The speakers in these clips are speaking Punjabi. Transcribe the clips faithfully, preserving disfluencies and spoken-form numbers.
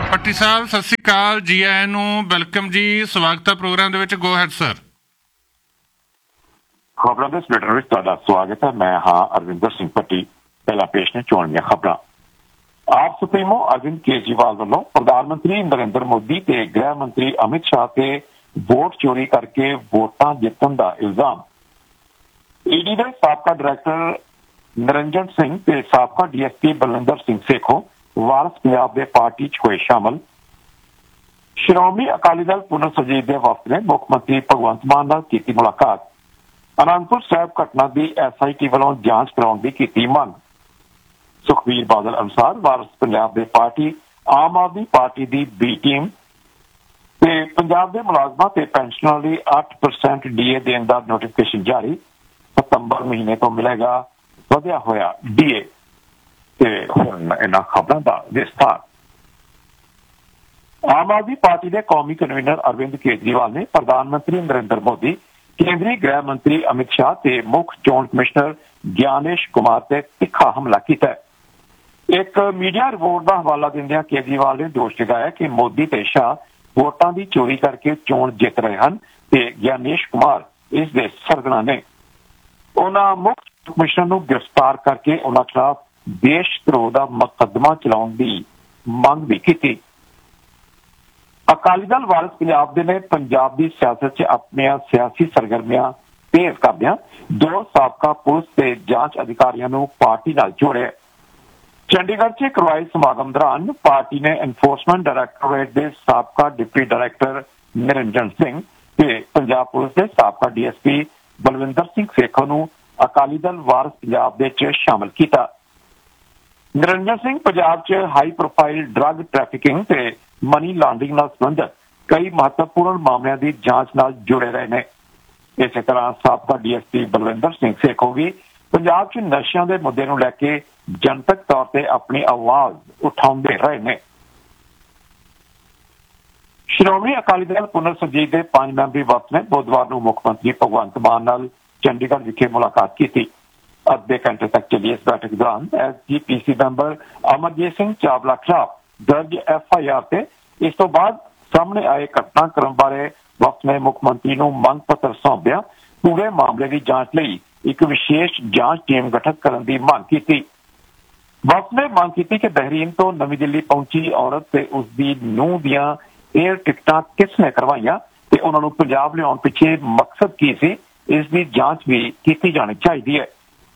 ਭੱਟੀ ਸਾਹਿਬ ਸਤਿ ਸ਼੍ਰੀ ਅਕਾਲ, ਜੀ ਆਇਆਂ ਨੂੰ, ਵੈਲਕਮ ਜੀ, ਸਵਾਗਤ ਹੈ ਪ੍ਰੋਗਰਾਮ ਦੇ ਵਿੱਚ। Go ahead sir. ਖਬਰਾਂ ਦੇ ਸਪੀਕਰ ਵਿੱਚ ਤੁਹਾਡਾ ਸਵਾਗਤ ਹੈ। ਮੈਂ ਹਾਂ ਅਰਵਿੰਦਰ ਸਿੰਘ ਭੱਟੀ। ਪਹਿਲਾਂ ਪੇਸ਼ ਨੇ ਚੋਣ ਦੀਆਂ ਖਬਰਾਂ। ਆਪ ਸੁਪਰੀਮੋ ਅਰਵਿੰਦ ਕੇਜਰੀਵਾਲ ਵੱਲੋਂ ਪ੍ਰਧਾਨ ਮੰਤਰੀ ਨਰਿੰਦਰ ਮੋਦੀ ਤੇ ਗ੍ਰਹਿ ਮੰਤਰੀ ਅਮਿਤ ਸ਼ਾਹ ਤੇ ਵੋਟ ਚੋਰੀ ਕਰਕੇ ਵੋਟਾਂ ਜਿੱਤਣ ਦਾ ਇਲਜ਼ਾਮ। ਈਡੀ ਦੇ ਸਾਬਕਾ ਡਾਇਰੈਕਟਰ ਨਿਰੰਜਨ ਸਿੰਘ ਤੇ ਸਾਬਕਾ ਡੀਐਸਪੀ ਬਲਵਿੰਦਰ ਸਿੰਘ ਸੇਖੋਂ ਵਾਰਸ ਪੰਜਾਬ ਦੇ ਪਾਰਟੀ 'ਚ ਹੋਏ ਸ਼ਾਮਲ। ਸ਼੍ਰੋਮਣੀ ਅਕਾਲੀ ਦਲ ਪੁਨਰ ਸੁਰਜੀਤ ਦੇ ਵਫਦ ਨੇ ਮੁੱਖ ਮੰਤਰੀ ਭਗਵੰਤ ਮਾਨ ਨਾਲ ਕੀਤੀ ਮੁਲਾਕਾਤ। ਅਨੰਦਪੁਰ ਸਾਹਿਬ ਘਟਨਾ ਦੀ ਐਸ ਆਈ ਟੀ ਵੱਲੋਂ ਜਾਂਚ ਕਰਾਉਣ ਦੀ ਕੀਤੀ ਮੰਗ। ਸੁਖਬੀਰ ਬਾਦਲ ਅਨੁਸਾਰ ਵਾਰਸ ਪੰਜਾਬ ਦੇ ਪਾਰਟੀ ਆਮ ਆਦਮੀ ਪਾਰਟੀ ਦੀ ਬੀ ਟੀਮ ਤੇ ਪੰਜਾਬ ਦੇ ਮੁਲਾਜ਼ਮਾਂ ਤੇ ਪੈਨਸ਼ਨਰਾਂ ਲਈ ਅੱਠ ਪਰਸੈਂਟ ਡੀਏ ਦੇਣ ਦਾ ਨੋਟੀਫਿਕੇਸ਼ਨ ਜਾਰੀ। ਸਤੰਬਰ ਮਹੀਨੇ ਤੋਂ ਮਿਲੇਗਾ ਵਧਿਆ ਹੋਇਆ ਡੀਏ। ਤੇ ਹੁਣ ਇਹਨਾਂ ਖਬਰਾਂ ਦਾ ਵਿਸਥਾਰ। ਆਮ ਆਦਮੀ ਪਾਰਟੀ ਦੇ ਕੌਮੀ ਕਨਵੀਨਰ ਅਰਵਿੰਦ ਕੇਜਰੀਵਾਲ ਨੇ ਪ੍ਰਧਾਨ ਮੰਤਰੀ ਨਰਿੰਦਰ ਮੋਦੀ, ਕੇਂਦਰੀ ਗ੍ਰਹਿ ਮੰਤਰੀ ਅਮਿਤ ਸ਼ਾਹ ਤੇ ਮੁੱਖ ਚੋਣ ਕਮਿਸ਼ਨਰ ਗਿਆਨੇਸ਼ ਕੁਮਾਰ ਤੇ ਤਿੱਖਾ ਹਮਲਾ ਕੀਤਾ। ਇੱਕ ਮੀਡੀਆ ਰਿਪੋਰਟ ਦਾ ਹਵਾਲਾ ਦਿੰਦਿਆਂ ਕੇਜਰੀਵਾਲ ਨੇ ਦੋਸ਼ ਲਗਾਇਆ ਕਿ ਮੋਦੀ ਤੇ ਸ਼ਾਹ ਵੋਟਾਂ ਦੀ ਚੋਰੀ ਕਰਕੇ ਚੋਣ ਜਿੱਤ ਰਹੇ ਹਨ ਤੇ ਗਿਆਨੇਸ਼ ਕੁਮਾਰ ਇਸ ਦੇ ਸਰਗਨਾ ਨੇ। ਉਹਨਾਂ ਮੁੱਖ ਕਮਿਸ਼ਨਰ ਨੂੰ ਗ੍ਰਿਫਤਾਰ ਕਰਕੇ ਉਹਨਾਂ ਖਿਲਾਫ ਦੇਸ਼ ਧਰੋਹ ਦਾ ਮੁਕੱਦਮਾ ਚਲਾਉਣ ਦੀ ਮੰਗ ਵੀ ਕੀਤੀ। ਅਕਾਲੀ ਦਲ ਵਾਰਸ ਪੰਜਾਬ ਦੇ ਨੇ ਪੰਜਾਬ ਦੀ ਸਿਆਸਤ 'ਚ ਆਪਣੀਆਂ ਸਿਆਸੀ ਸਰਗਰਮੀਆਂ ਤੇਜ਼ ਕਰਦਿਆਂ ਦੋ ਸਾਬਕਾ ਪੁਲਿਸ ਤੇ ਜਾਂਚ ਅਧਿਕਾਰੀਆਂ ਨੂੰ ਪਾਰਟੀ ਨਾਲ ਜੋੜਿਆ। ਚੰਡੀਗੜ੍ਹ 'ਚ ਕਰਵਾਏ ਸਮਾਗਮ ਦੌਰਾਨ ਪਾਰਟੀ ਨੇ ਐਨਫੋਰਸਮੈਂਟ ਡਾਇਰੈਕਟੋਰੇਟ ਦੇ ਸਾਬਕਾ ਡਿਪਟੀ ਡਾਇਰੈਕਟਰ ਨਿਰੰਜਨ ਸਿੰਘ ਤੇ ਪੰਜਾਬ ਪੁਲਿਸ ਦੇ ਸਾਬਕਾ ਡੀਐਸਪੀ ਬਲਵਿੰਦਰ ਸਿੰਘ ਸੇਖੋਂ ਨੂੰ ਅਕਾਲੀ ਦਲ ਵਾਰਸ ਪੰਜਾਬ ਦੇ 'ਚ ਸ਼ਾਮਲ ਕੀਤਾ। ਨਿਰੰਜਨ ਸਿੰਘ ਪੰਜਾਬ 'ਚ ਹਾਈ ਪ੍ਰੋਫਾਈਲ ਡਰੱਗ ਟ੍ਰੈਫਿਕਿੰਗ ਤੇ ਮਨੀ ਲਾਂਡਰਿੰਗ ਨਾਲ ਸੰਬੰਧਿਤ ਕਈ ਮਹੱਤਵਪੂਰਨ ਮਾਮਲਿਆਂ ਦੀ ਜਾਂਚ ਨਾਲ ਜੁੜੇ ਰਹੇ ਨੇ। ਇਸੇ ਤਰ੍ਹਾਂ ਸਾਬਕਾ ਡੀਐਸਪੀ ਬਲਵਿੰਦਰ ਸਿੰਘ ਸੇਖੋਂ ਵੀ ਪੰਜਾਬ 'ਚ ਨਸ਼ਿਆਂ ਦੇ ਮੁੱਦੇ ਨੂੰ ਲੈ ਕੇ ਜਨਤਕ ਤੌਰ ਤੇ ਆਪਣੀ ਆਵਾਜ਼ ਉਠਾਉਂਦੇ ਰਹੇ ਨੇ। ਸ਼੍ਰੋਮਣੀ ਅਕਾਲੀ ਦਲ ਪੁਨਰ ਸੁਰਜੀਤ ਦੇ ਪੰਜ ਮੈਂਬਰੀ ਵਫਦ ਨੇ ਬੁੱਧਵਾਰ ਨੂੰ ਮੁੱਖ ਮੰਤਰੀ ਭਗਵੰਤ ਮਾਨ ਨਾਲ ਚੰਡੀਗੜ੍ਹ ਵਿਖੇ ਮੁਲਾਕਾਤ ਕੀਤੀ। ਅੱਧੇ ਘੰਟੇ ਤੱਕ ਚੱਲੀ ਇਸ ਬੈਠਕ ਦੌਰਾਨ ਐਸ ਜੀ ਪੀ ਸੀ ਮੈਂਬਰ ਅਮਰਜੀਤ ਸਿੰਘ ਚਾਵਲਾ ਖਿਲਾਫ ਦਰਜ ਐਫ ਆਈ ਆਰ ਤੇ ਇਸ ਤੋਂ ਬਾਅਦ ਸਾਹਮਣੇ ਆਏ ਘਟਨਾਕ੍ਰਮ ਬਾਰੇ ਵਫਦ ਨੇ ਮੁੱਖ ਮੰਤਰੀ ਨੂੰ ਮੰਗ ਪੱਤਰ ਸੌਂਪਿਆ ਪੂਰੇ ਮਾਮਲੇ ਦੀ ਜਾਂਚ ਲਈ ਇੱਕ ਵਿਸ਼ੇਸ਼ ਜਾਂਚ ਟੀਮ ਗਠਿਤ ਕਰਨ ਦੀ ਮੰਗ ਕੀਤੀ। ਵਫਦ ਨੇ ਮੰਗ ਕੀਤੀ ਕਿ ਬਹਿਰੀਨ ਤੋਂ ਨਵੀਂ ਦਿੱਲੀ ਪਹੁੰਚੀ ਔਰਤ ਤੇ ਉਸ ਦੀ ਨੂੰਹ ਦੀਆਂ ਏਅਰ ਟਿਕਟਾਂ ਕਿਸ ਨੇ ਕਰਵਾਈਆਂ ਤੇ ਉਹਨਾਂ ਨੂੰ ਪੰਜਾਬ ਲਿਆਉਣ ਪਿੱਛੇ ਮਕਸਦ ਕੀ ਸੀ, ਇਸ ਦੀ ਜਾਂਚ ਵੀ ਕੀਤੀ ਜਾਣੀ ਚਾਹੀਦੀ ਹੈ।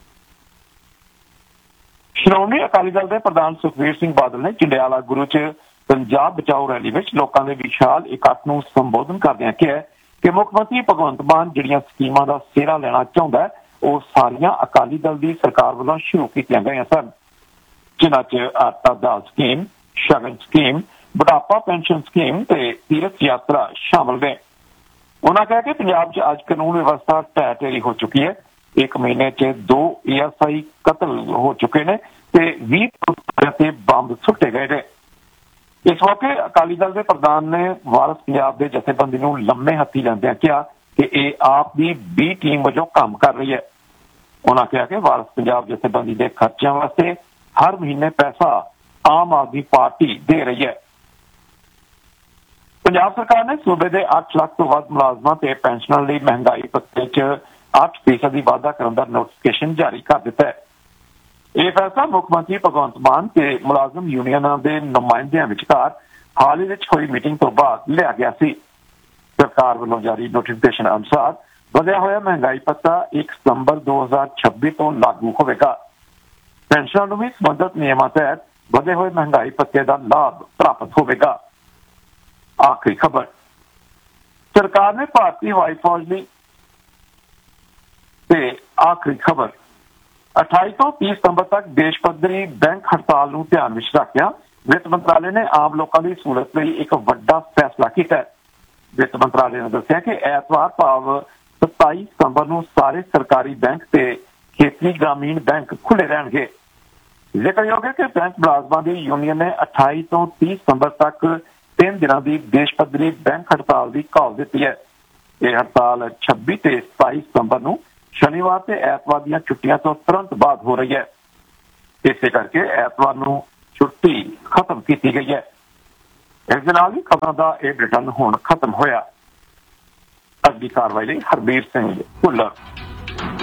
ਸ਼੍ਰੋਮਣੀ ਅਕਾਲੀ ਦਲ ਦੇ ਪ੍ਰਧਾਨ ਸੁਖਬੀਰ ਸਿੰਘ ਬਾਦਲ ਨੇ ਜੰਡਿਆਲਾ ਗੁਰੂ 'ਚ ਪੰਜਾਬ ਬਚਾਓ ਰੈਲੀ ਵਿੱਚ ਲੋਕਾਂ ਦੇ ਵਿਸ਼ਾਲ ਇਕੱਠ ਨੂੰ ਸੰਬੋਧਨ ਕਰਦਿਆਂ ਕਿਹਾ ਕਿ ਮੁੱਖ ਮੰਤਰੀ ਭਗਵੰਤ ਮਾਨ ਜਿਹੜੀਆਂ ਸਕੀਮਾਂ ਦਾ ਸਿਹਰਾ ਲੈਣਾ ਚਾਹੁੰਦਾ ਹੈ ਉਹ ਸਾਰੀਆਂ ਅਕਾਲੀ ਦਲ ਦੀ ਸਰਕਾਰ ਵੱਲੋਂ ਸ਼ੁਰੂ ਕੀਤੀਆਂ ਗਈਆਂ ਸਨ, ਜਿਨ੍ਹਾਂ 'ਚ ਆਟਾ ਦਾਲ ਸਕੀਮ, ਸ਼ਗਨ ਸਕੀਮ, ਬੁਢਾਪਾ ਪੈਨਸ਼ਨ ਸਕੀਮ ਤੇ ਤੀਰਥ ਯਾਤਰਾ ਸ਼ਾਮਲ ਨੇ। ਉਹਨਾਂ ਕਿਹਾ ਕਿ ਪੰਜਾਬ 'ਚ ਅੱਜ ਕਾਨੂੰਨ ਵਿਵਸਥਾ ਢਹਿ ਢੇਰੀ ਹੋ ਚੁੱਕੀ ਹੈ। ਇੱਕ ਮਹੀਨੇ 'ਚ ਦੋ ਏ ਐਸ ਆਈ ਕਤਲ ਹੋ ਚੁੱਕੇ ਨੇ ਤੇ ਵੀਹ ਤੇ ਬੰਬ ਸੁੱਟੇ ਗਏ ਨੇ। ਇਸ ਮੌਕੇ ਅਕਾਲੀ ਦਲ ਦੇ ਪ੍ਰਧਾਨ ਨੇ ਵਾਰਸ ਪੰਜਾਬ ਦੇ ਜਥੇਬੰਦੀ ਨੂੰ ਲੰਮੇ ਹੱਥੀ ਲੈਂਦਿਆਂ ਕਿਹਾ ਕਿ ਇਹ ਆਪ ਦੀ ਬੀ ਟੀਮ ਵਜੋਂ ਕੰਮ ਕਰ ਰਹੀ ਹੈ। ਉਹਨਾਂ ਕਿਹਾ ਕਿ ਵਾਰਸ ਪੰਜਾਬ ਜਥੇਬੰਦੀ ਦੇ ਖਰਚਿਆਂ ਵਾਸਤੇ ਹਰ ਮਹੀਨੇ ਪੈਸਾ ਆਮ ਆਦਮੀ ਪਾਰਟੀ ਦੇ ਰਹੀ ਹੈ। ਪੰਜਾਬ ਸਰਕਾਰ ਨੇ ਸੂਬੇ ਦੇ ਅੱਠ ਲੱਖ ਤੋਂ ਵੱਧ ਮੁਲਾਜ਼ਮਾਂ ਤੇ ਪੈਨਸ਼ਨਰਾਂ ਲਈ ਮਹਿੰਗਾਈ ਭੱਤੇ 'ਚ ਅੱਠ ਫੀਸਦੀ ਵਾਧਾ ਕਰਨ ਦਾ ਨੋਟੀਫਿਕੇਸ਼ਨ ਜਾਰੀ ਕਰ ਦਿੱਤਾ ਹੈ। ਇਹ ਫੈਸਲਾ ਮੁੱਖ ਮੰਤਰੀ ਭਗਵੰਤ ਮਾਨ ਤੇ ਮੁਲਾਜ਼ਮ ਯੂਨੀਅਨਾਂ ਦੇ ਨੁਮਾਇੰਦਿਆਂ ਵਿਚਕਾਰ ਹਾਲ ਹੀ ਵਿੱਚ ਹੋਈ ਮੀਟਿੰਗ ਤੋਂ ਬਾਅਦ ਲਿਆ ਗਿਆ ਸੀ। ਸਰਕਾਰ ਵੱਲੋਂ ਜਾਰੀ ਨੋਟੀਫਿਕੇਸ਼ਨ ਅਨੁਸਾਰ ਵਧਿਆ ਹੋਇਆ ਮਹਿੰਗਾਈ ਭੱਤਾ ਇੱਕ ਸਤੰਬਰ ਦੋ ਹਜ਼ਾਰ ਛੱਬੀ ਤੋਂ ਲਾਗੂ ਹੋਵੇਗਾ। ਪੈਨਸ਼ਨਰਾਂ ਨੂੰ ਵੀ ਸੰਬੰਧਿਤ ਨਿਯਮਾਂ ਤਹਿਤ ਵਧੇ ਹੋਏ ਮਹਿੰਗਾਈ ਭੱਤੇ ਦਾ ਲਾਭ ਪ੍ਰਾਪਤ ਹੋਵੇਗਾ। ਆਖਰੀ ਖਬਰ, ਸਰਕਾਰ ਨੇ ਭਾਰਤੀ ਹਵਾਈ ਫੌਜ ਲਈ ਤੇ ਆਖਰੀ ਖਬਰ ਅਠਾਈ ਤੋਂ ਤੀਹ ਸਤੰਬਰ ਤੱਕ ਦੇਸ਼ ਪੱਧਰੀ ਬੈਂਕ ਹੜਤਾਲ ਨੂੰ ਧਿਆਨ ਵਿੱਚ ਰੱਖਦਿਆਂ ਵਿੱਤ ਮੰਤਰਾਲੇ ਨੇ ਆਮ ਲੋਕਾਂ ਦੀ ਸਹੂਲਤ ਲਈ ਇੱਕ ਵੱਡਾ ਫੈਸਲਾ ਕੀਤਾ ਹੈ। ਵਿੱਤ ਮੰਤਰਾਲੇ ਨੇ ਦੱਸਿਆ ਕਿ ਐਤਵਾਰ ਭਾਵ ਸਤਾਈ ਸਤੰਬਰ ਨੂੰ ਸਾਰੇ ਸਰਕਾਰੀ ਬੈਂਕ ਤੇ ਖੇਤਰੀ ਗ੍ਰਾਮੀਣ ਬੈਂਕ ਖੁੱਲ੍ਹੇ ਰਹਿਣਗੇ। ਜ਼ਿਕਰਯੋਗ ਹੈ ਕਿ ਬੈਂਕ ਮੁਲਾਜ਼ਮਾਂ ਦੀ ਯੂਨੀਅਨ ਨੇ ਅਠਾਈ ਤੋਂ ਤੀਹ ਸਤੰਬਰ ਤੱਕ ਤਿੰਨ ਦਿਨਾਂ ਦੀ ਦੇਸ਼ ਪੱਧਰੀ ਬੈਂਕ ਹੜਤਾਲ ਦੀ ਕਾਲ ਦਿੱਤੀ ਹੈ। ਇਹ ਹੜਤਾਲ ਛੱਬੀ ਤੇ ਸਤਾਈ ਸਤੰਬਰ ਨੂੰ ਸ਼ਨੀਵਾਰ ਤੇ ਐਤਵਾਰ ਦੀਆਂ ਛੁੱਟੀਆਂ ਤੋਂ ਤੁਰੰਤ ਬਾਅਦ ਹੋ ਰਹੀ ਹੈ। ਇਸੇ ਕਰਕੇ ਐਤਵਾਰ ਨੂੰ ਛੁੱਟੀ ਖਤਮ ਕੀਤੀ ਗਈ ਹੈ। ਇਸ ਦੇ ਨਾਲ ਹੀ ਖਬਰਾਂ ਦਾ ਇਹ ਬੁਲੇਟਿਨ ਹੁਣ ਖਤਮ ਹੋਇਆ। ਅਗਲੀ ਕਾਰਵਾਈ ਲਈ ਹਰਬੀਰ ਸਿੰਘ ਭੁੱਲਰ।